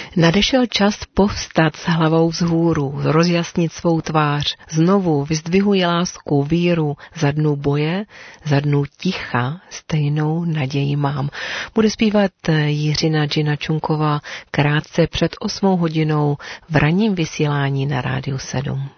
Nadešel čas povstat s hlavou vzhůru, rozjasnit svou tvář. Znovu vyzdvihuji lásku, víru, za dnů boje, za dnů ticha, stejnou naději mám. Bude zpívat Jiřina Gina Čunková krátce před 8 hodinou v ranním vysílání na Rádiu 7.